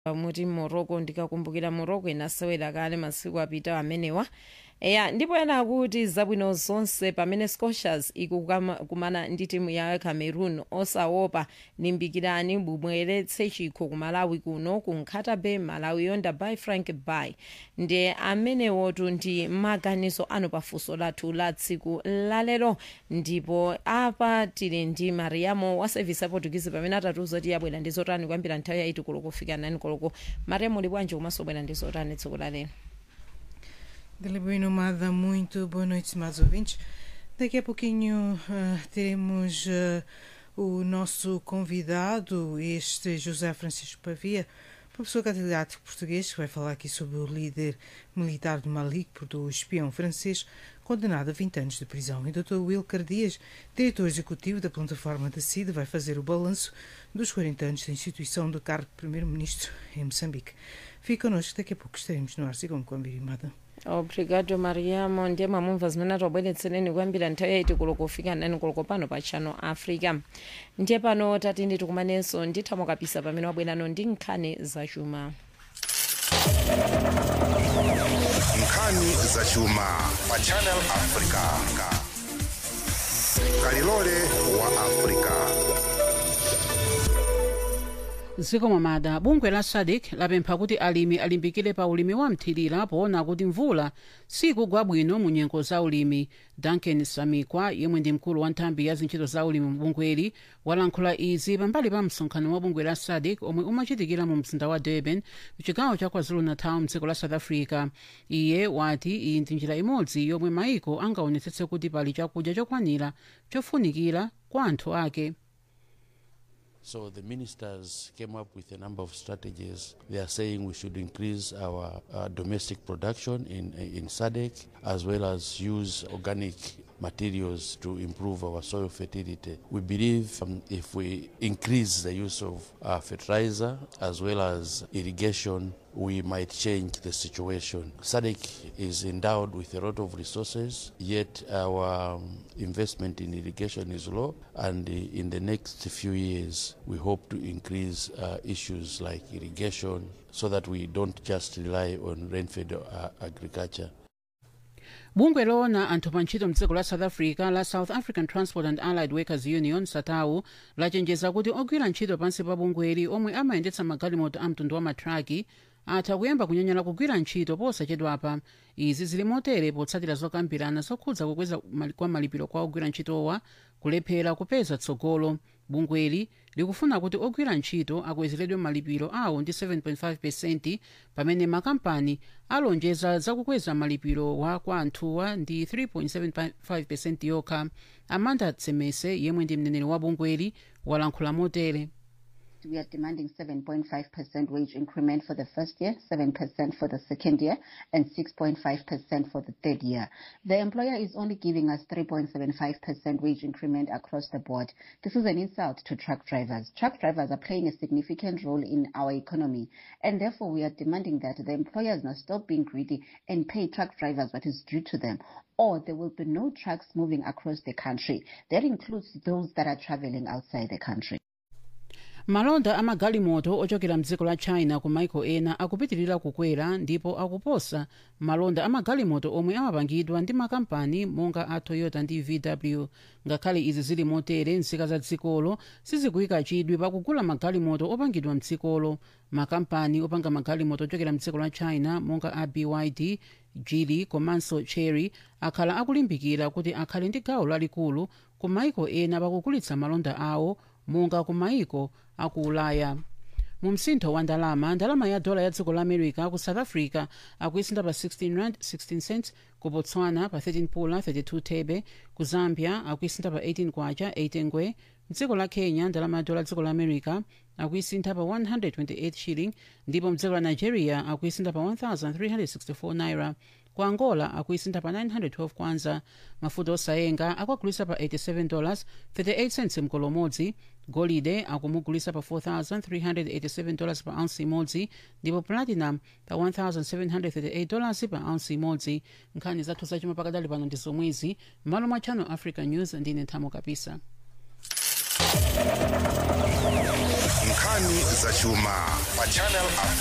muti Morocco ndikakumbukira Morocco inasewera kale masiku apita amenewa ndipo ena akuti zabwino zonse pamene Scotias ikukumana ndi timu ya Cameroon osaopa limbikirani bubweretse chikho ku Malawi kuno ku Nkhata Bay Malawi yonda by Frank Bay ndi amenewotu ndi maganizo anu pafunso lathu la tsiku lalero ndipo apa tili ndi Mariamo wa service Portuguese pamene atatiuza kuti yabwera ndi zotani kuyambira nthawi ya 8 koloko kufika 9 koloko. Mariamo uli bwanji komanso bwera ndi zotani tsiku lalero? Delibui Nomada, muito boa noite, mais ouvintes. Daqui a pouquinho teremos o nosso convidado, este José Francisco Pavia, professor catedrático português, que vai falar aqui sobre o líder militar de Mali, do espião francês, condenado a 20 anos de prisão. E Dr. Wilker Dias, diretor executivo da plataforma da CID, vai fazer o balanço dos 40 anos da instituição do cargo de primeiro-ministro em Moçambique. Fique connosco, daqui a pouco estaremos no ar. Sigam com a Birimada. Obrigado Mariamo, ndiye mamumva zimene tobweretsereni kuyambira nthawi yaiti koloko kufika 9 koloko pano pa Channel Africa. Ndiye pano tati nditikumanenso ndithamo kapisa pamene wabwerano ndi nkhani zachuma. Nkhani zachuma pa Channel Africa. Kalilole wa Africa. Ziko mamada bungwe la SADC lapempha kuti alimi alimbikire pa ulimi wa mthirira poona kuti mvula sikugwa bwino mu nyengo za ulimi. Duncan Samikwa yemwe ndi mkulu wa nthambi ya zintchito za ulimi mu bungweli walankhula izi pambali pa msonkhano wa bungwe la SADC omwe umachitikira mu mzinda wa Durban mchigawo cha KwaZulu-Natal mdziko la South Africa. Iye wati iyi ndi njira imodzi yomwe maiko angaonetsetse kuti pali chakudya chokwanira chofunikira kwa anthu ake. So the ministers came up with a number of strategies. They are saying we should increase our domestic production in SADC, as well as use organic materials to improve our soil fertility. We believe if we increase the use of fertilizer as well as irrigation, we might change the situation. SADC is endowed with a lot of resources, yet our investment in irrigation is low, and in the next few years we hope to increase issues like irrigation so that we don't just rely on rain-fed agriculture. Bungwe loona anthu pa ntchito mdziko la South Africa la South African Transport and Allied Workers Union SATAU lachenjeza kuti ogwira ntchito pansi pa bungweli omwe amayendetsa magalimoto a mtundu wa matraki atha kuyamba kunyanyala kugwira ntchito posachedwapa. Izi zili motere potsatira zokambirana zokhudza kukweza kwa malipiro kwa ogwira ntchitowa kulephera kupeza tsogolo. Bungweli likufuna kuti ogwira ntchito akwezeredwe malipiro awo ndi 7.5% pamene makampani alonjeza zakukweza malipiro wa kwa anthuwa ndi 3.75% yokha. Amanda Tsemese yemwe ndi mneneri wa bungweli walankhula motere. We are demanding 7.5% wage increment for the first year, 7% for the second year, and 6.5% for the third year. The employer is only giving us 3.75% wage increment across the board. This is an insult to truck drivers. Truck drivers are playing a significant role in our economy, and therefore we are demanding that the employers now stop being greedy and pay truck drivers what is due to them, or there will be no trucks moving across the country. That includes those that are traveling outside the country. Malonda amagalimoto ochokera mdziko la China ku maiko ena akupitirira kukwera ndipo akuposa malonda amagalimoto omwe amapangidwa ndi makampani monga a Toyota ndi VW. Ngakhale izi zili motere, nzika za dzikolo sizikuyika chidwi pakugula magalimoto opangidwa mdzikolo. Makampani opanga magalimoto ochokera mdziko la China monga a BYD, Geely komanso Chery akhala akulimbikira kuti akhale ndi gawo lalikulu ku maiko ena pakugulitsa malonda awo monga ku maiko aku Ulaya. Mu msintho wa ndalama ya dola ya dziko la America ku South Africa akuisinda pa 16 rand 16 cents, ku Botswana pa 13 pula 32 thebe, ku Zambia akuisinda pa 18 kwacha 8 ngwe. Mdziko la Kenya ndalama ya dola ya dziko la America akuisinda pa 128 shilling, ndipo mdziko la Nigeria akuisinda pa 1364 naira. Ku Angola akuisinda pa 912 kwanza. Mafuta osayenga akwagulisa pa $87 38 cents mkolo modzi. Golide akumugulisa pa $4,387 pa ounce imodzi, ndipo platinum pa $1,738 pa ounce imodzi. Nkhani zathu zachuma pakadali pano ndi zomwezi. Malo mwa Channel Africa News ndine Thamo Kapisa. nkhani za chuma pa Channel Africa.